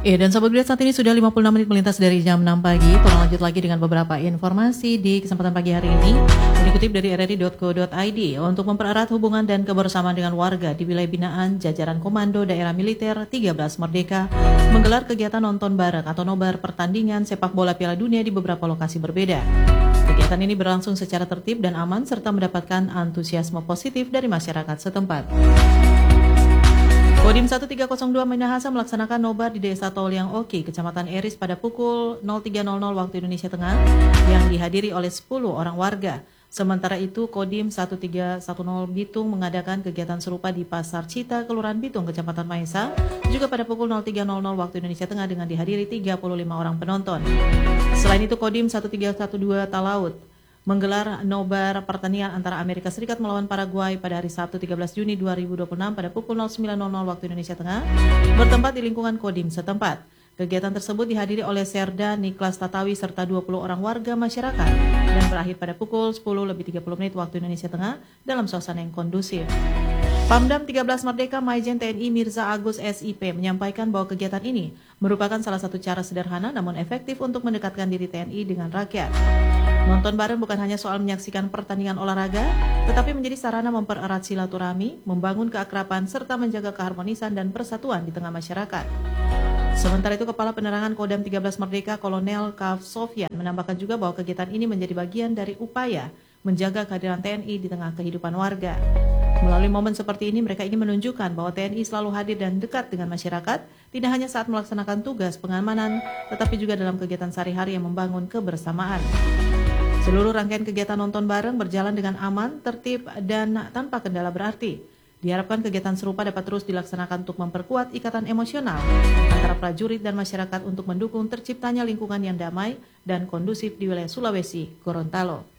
Dan Sobat Grid, saat ini sudah 56 menit melintas dari jam 6 pagi. Tolong lanjut lagi dengan beberapa informasi di kesempatan pagi hari ini. Dikutip dari rri.co.id, untuk mempererat hubungan dan kebersamaan dengan warga di wilayah binaan, jajaran Komando Daerah Militer 13 Merdeka menggelar kegiatan nonton bareng atau nobar pertandingan sepak bola Piala Dunia di beberapa lokasi berbeda. Kegiatan ini berlangsung secara tertib dan aman serta mendapatkan antusiasme positif dari masyarakat setempat. Kodim 1302 Minahasa melaksanakan nobar di Desa Toliang Oki, Kecamatan Eris pada pukul 03.00 waktu Indonesia Tengah yang dihadiri oleh 10 orang warga. Sementara itu, Kodim 1310 Bitung mengadakan kegiatan serupa di Pasar Cita, Kelurahan Bitung, Kecamatan Maesa, juga pada pukul 03.00 waktu Indonesia Tengah dengan dihadiri 35 orang penonton. Selain itu, Kodim 1312 Talaut menggelar nobar pertandingan antara Amerika Serikat melawan Paraguay pada hari Sabtu 13 Juni 2026 pada pukul 09.00 waktu Indonesia Tengah bertempat di lingkungan Kodim setempat. Kegiatan tersebut dihadiri oleh Serda Niklas Tatawi serta 20 orang warga masyarakat dan berakhir pada pukul 10:30 waktu Indonesia Tengah dalam suasana yang kondusif. Pamdam 13 Merdeka Maijen TNI Mirza Agus SIP menyampaikan bahwa kegiatan ini merupakan salah satu cara sederhana namun efektif untuk mendekatkan diri TNI dengan rakyat. Nonton bareng bukan hanya soal menyaksikan pertandingan olahraga, tetapi menjadi sarana mempererat silaturahmi, membangun keakraban, serta menjaga keharmonisan dan persatuan di tengah masyarakat. Sementara itu, Kepala Penerangan Kodam 13 Merdeka Kolonel Kaf Sofyan menambahkan juga bahwa kegiatan ini menjadi bagian dari upaya menjaga kehadiran TNI di tengah kehidupan warga. Melalui momen seperti ini, mereka ingin menunjukkan bahwa TNI selalu hadir dan dekat dengan masyarakat, tidak hanya saat melaksanakan tugas pengamanan, tetapi juga dalam kegiatan sehari-hari yang membangun kebersamaan. Seluruh rangkaian kegiatan nonton bareng berjalan dengan aman, tertib, dan tanpa kendala berarti. Diharapkan kegiatan serupa dapat terus dilaksanakan untuk memperkuat ikatan emosional antara prajurit dan masyarakat untuk mendukung terciptanya lingkungan yang damai dan kondusif di wilayah Sulawesi, Gorontalo.